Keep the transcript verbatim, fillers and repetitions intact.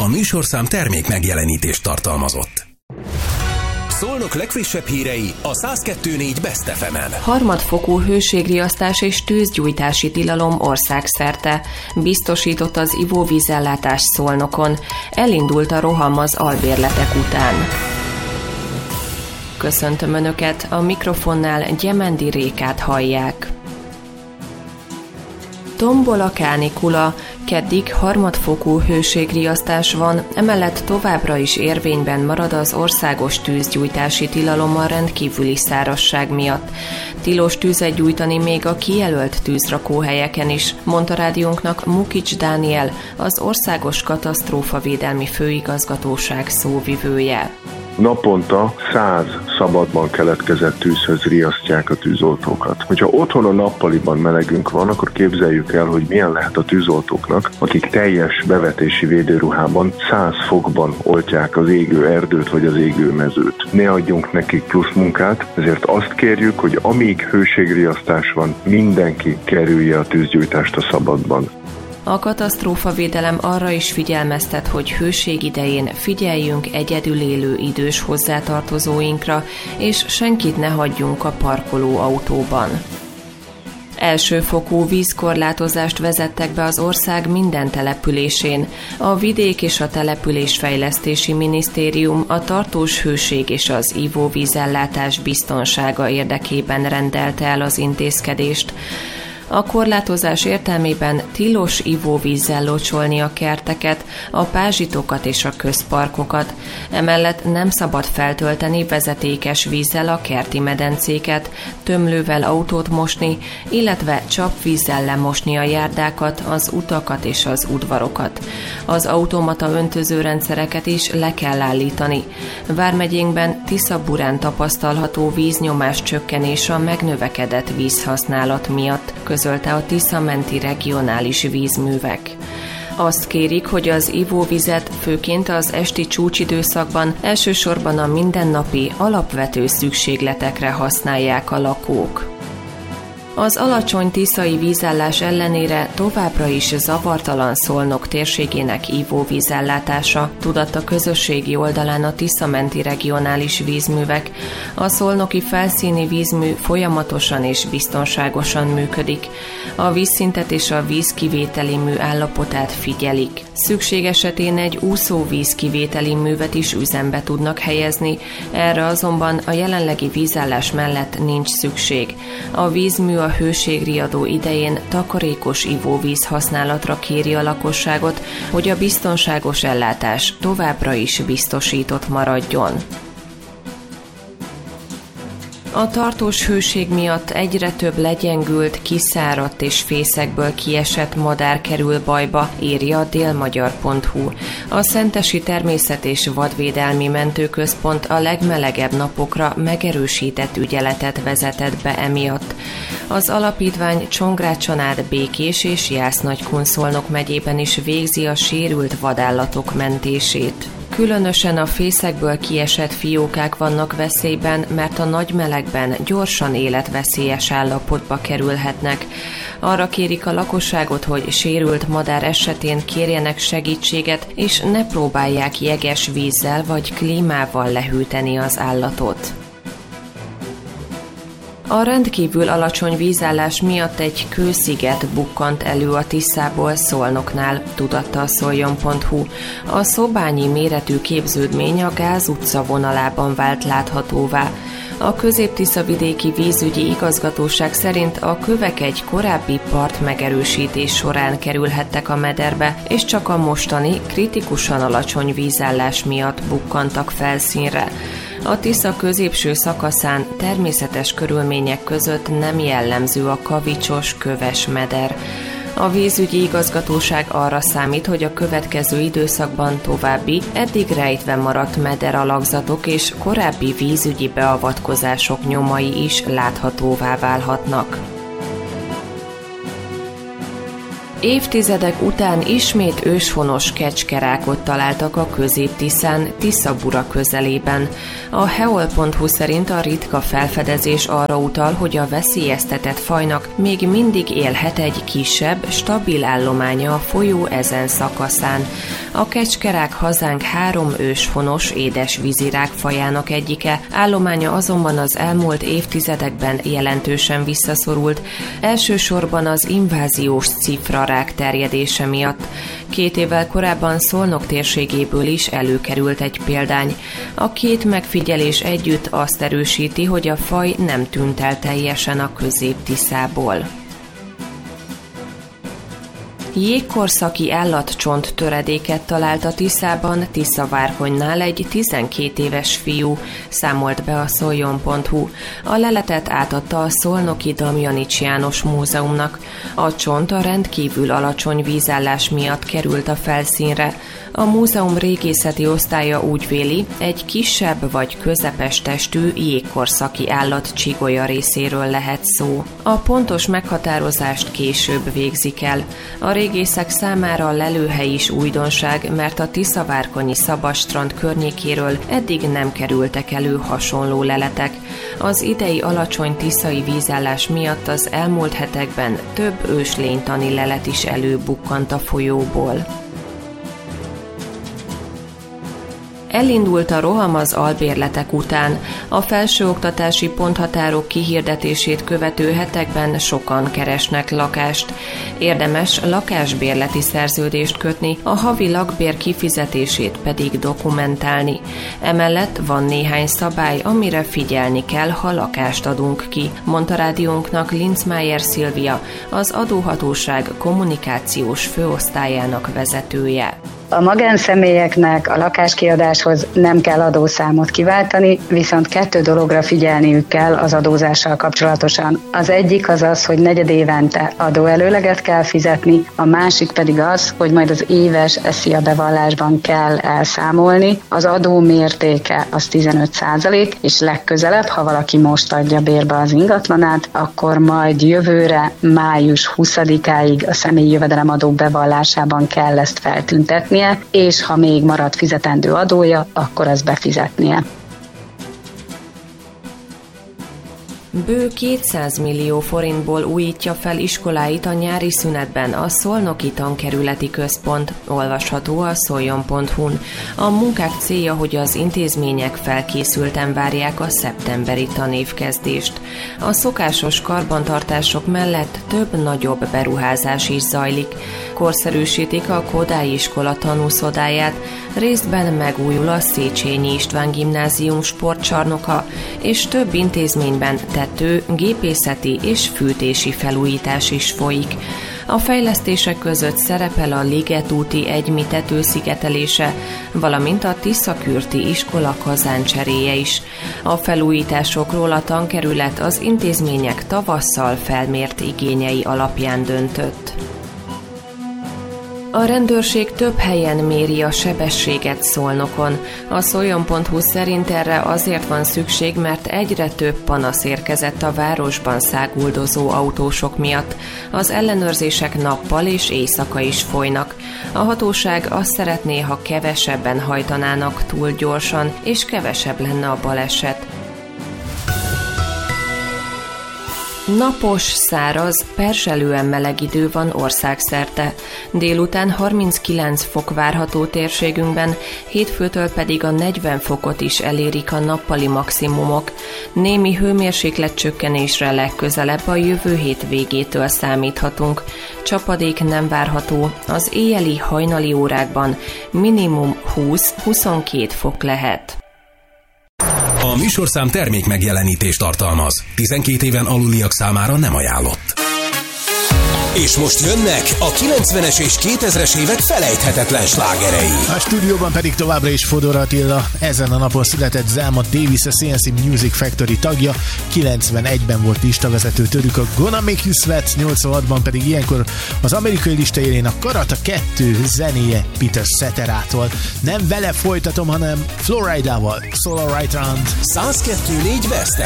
A műsorszám termék megjelenítést tartalmazott. Szolnok legfrissebb hírei a száz kettő pont négy Best ef emen. Harmadfokú hőségriasztás és tűzgyújtási tilalom országszerte. Biztosított az ivóvízellátás Szolnokon. Elindult a roham az albérletek után. Köszöntöm Önöket, a mikrofonnál Gyemendi Rékát hallják. Tombol a kánikula, keddig harmadfokú hőségriasztás van, emellett továbbra is érvényben marad az országos tűzgyújtási tilalom a rendkívüli szárazság miatt. Tilos tüzet gyújtani még a kijelölt tűzrakóhelyeken is, mondta rádiónknak Mukics Dániel, az Országos Katasztrófavédelmi Főigazgatóság szóvivője. Naponta száz szabadban keletkezett tűzhöz riasztják a tűzoltókat. Hogyha otthon a nappaliban melegünk van, akkor képzeljük el, hogy milyen lehet a tűzoltóknak, akik teljes bevetési védőruhában száz fokban oltják az égő erdőt vagy az égő mezőt. Ne adjunk nekik plusz munkát, ezért azt kérjük, hogy amíg hőségriasztás van, mindenki kerülje a tűzgyújtást a szabadban. A katasztrófavédelem arra is figyelmeztet, hogy hőség idején figyeljünk egyedül élő idős hozzátartozóinkra, és senkit ne hagyjunk a parkoló autóban. Elsőfokú vízkorlátozást vezettek be az ország minden településén. A Vidék és a Településfejlesztési Minisztérium a tartós hőség és az ivóvízellátás biztonsága érdekében rendelte el az intézkedést. A korlátozás értelmében tilos ivóvízzel locsolni a kerteket, a pázsitokat és a közparkokat. Emellett nem szabad feltölteni vezetékes vízzel a kerti medencéket, tömlővel autót mosni, illetve csapvízzel lemosni a járdákat, az utakat és az udvarokat. Az automata öntözőrendszereket is le kell állítani. Vármegyénkben Tiszaburán tapasztalható víznyomás csökkenés a megnövekedett vízhasználat miatt, közölte a Tisza-menti regionális vízművek. Azt kérik, hogy az ivóvizet főként az esti csúcsidőszakban elsősorban a mindennapi, alapvető szükségletekre használják a lakók. Az alacsony tiszai vízállás ellenére továbbra is zavartalan Szolnok térségének ivóvízellátása, tudatta a közösségi oldalán a Tisza-menti regionális vízművek. A szolnoki felszíni vízmű folyamatosan és biztonságosan működik. A vízszintet és a vízkivételi mű állapotát figyelik. Szükség esetén egy úszóvíz kivételi művet is üzembe tudnak helyezni, erre azonban a jelenlegi vízállás mellett nincs szükség. A vízmű a hőségriadó idején takarékos ivóvíz használatra kéri a lakosságot, hogy a biztonságos ellátás továbbra is biztosított maradjon. A tartós hőség miatt egyre több legyengült, kiszáradt és fészekből kiesett madár kerül bajba, írja a délmagyar pont hu. A Szentesi Természet- és Vadvédelmi Mentőközpont a legmelegebb napokra megerősített ügyeletet vezetett be emiatt. Az alapítvány Csongrád-Csanád, Békés és Jász-Nagykun-Szolnok megyében is végzi a sérült vadállatok mentését. Különösen a fészekből kiesett fiókák vannak veszélyben, mert a nagy melegben gyorsan életveszélyes állapotba kerülhetnek. Arra kérik a lakosságot, hogy sérült madár esetén kérjenek segítséget, és ne próbálják jeges vízzel vagy klímával lehűteni az állatot. A rendkívül alacsony vízállás miatt egy kősziget bukkant elő a Tiszából Szolnoknál, tudatta a Szoljon pont hu. A szobányi méretű képződmény a Gáz utca vonalában vált láthatóvá. A Közép-Tiszavidéki Vízügyi Igazgatóság szerint a kövek egy korábbi part megerősítés során kerülhettek a mederbe, és csak a mostani, kritikusan alacsony vízállás miatt bukkantak felszínre. A Tisza középső szakaszán természetes körülmények között nem jellemző a kavicsos, köves meder. A vízügyi igazgatóság arra számít, hogy a következő időszakban további, eddig rejtve maradt mederalakzatok és korábbi vízügyi beavatkozások nyomai is láthatóvá válhatnak. Évtizedek után ismét őshonos kecskerákot találtak a Közép-Tiszán, Tiszabura közelében. A heol pont hu szerint a ritka felfedezés arra utal, hogy a veszélyeztetett fajnak még mindig élhet egy kisebb, stabil állománya a folyó ezen szakaszán. A kecskerák hazánk három őshonos édesvízi rákfajának egyike, állománya azonban az elmúlt évtizedekben jelentősen visszaszorult, elsősorban az inváziós cifrarák terjedése miatt. Két évvel korábban Szolnok térségéből is előkerült egy példány. A két megfigyelés együtt azt erősíti, hogy a faj nem tűnt el teljesen a Közép-Tiszából. Jégkorszaki állatcsont töredéket talált a Tiszában, Tiszavárkonynál egy tizenkét éves fiú, számolt be a szoljon pont hu. A leletet átadta a Szolnoki Damjanics János Múzeumnak. A csont a rendkívül alacsony vízállás miatt került a felszínre. A múzeum régészeti osztálya úgy véli, egy kisebb vagy közepes testű jégkorszaki állat csigolya részéről lehet szó. A pontos meghatározást később végzik el. A régészek számára a lelőhely is újdonság, mert a tiszavárkonyi szabadstrand környékéről eddig nem kerültek elő hasonló leletek. Az idei alacsony tiszai vízállás miatt az elmúlt hetekben több őslénytani lelet is előbukkant a folyóból. Elindult a roham az albérletek után. A felsőoktatási ponthatárok kihirdetését követő hetekben sokan keresnek lakást. Érdemes lakásbérleti szerződést kötni, a havi lakbér kifizetését pedig dokumentálni. Emellett van néhány szabály, amire figyelni kell, ha lakást adunk ki, mondta rádiónknak Linzmeier Szilvia, az adóhatóság kommunikációs főosztályának vezetője. A magánszemélyeknek a lakáskiadáshoz nem kell adószámot kiváltani, viszont kettő dologra figyelniük kell az adózással kapcsolatosan. Az egyik az az, hogy negyedévente adóelőleget kell fizetni, a másik pedig az, hogy majd az éves SZIA bevallásban kell elszámolni. Az adó mértéke az tizenöt százalék, és legközelebb, ha valaki most adja bérbe az ingatlanát, akkor majd jövőre május huszadikáig a személyi jövedelemadó bevallásában kell ezt feltüntetni, és ha még marad fizetendő adója, akkor ezt befizetnie. Bő kétszáz millió forintból újítja fel iskoláit a nyári szünetben a Szolnoki Tankerületi Központ, olvasható a szoljon pont hu-n. A munkák célja, hogy az intézmények felkészülten várják a szeptemberi tanévkezdést. A szokásos karbantartások mellett több nagyobb beruházás is zajlik. Korszerűsítik a Kodály iskola tanúszodáját, részben megújul a Széchenyi István gimnázium sportcsarnoka, és több intézményben tető, gépészeti és fűtési felújítás is folyik. A fejlesztések között szerepel a Ligetúti egymi tetőszigetelése, valamint a Tiszakürti iskola kazáncseréje is. A felújításokról a tankerület az intézmények tavasszal felmért igényei alapján döntött. A rendőrség több helyen méri a sebességet Szolnokon. A szoljon pont hu szerint erre azért van szükség, mert egyre több panasz érkezett a városban száguldozó autósok miatt. Az ellenőrzések nappal és éjszaka is folynak. A hatóság azt szeretné, ha kevesebben hajtanának túl gyorsan, és kevesebb lenne a baleset. Napos, száraz, perzselően meleg idő van országszerte. Délután harminckilenc fok várható térségünkben, hétfőtől pedig a negyven fokot is elérik a nappali maximumok. Némi hőmérsékletcsökkenésre legközelebb a jövő hét végétől számíthatunk. Csapadék nem várható, az éjjeli hajnali órákban minimum húsz-huszonkét fok lehet. A műsorszám termék megjelenítést tartalmaz. tizenkét éven aluliak számára nem ajánlott. És most jönnek a kilencvenes és kétezres évek felejthetetlen slágerei. A stúdióban pedig továbbra is Fodor Attila. Ezen a napon született Zelma Davis, a cé en cé Music Factory tagja. kilencvenegyben volt listavezető tőlük a Gonna Make You Sweat, nyolcvanhatban pedig ilyenkor az amerikai lista élén a Karata kettő zenéje Peter Cetterától. Nem vele folytatom, hanem Floridával, Solar Right Round. száz kettő négy Best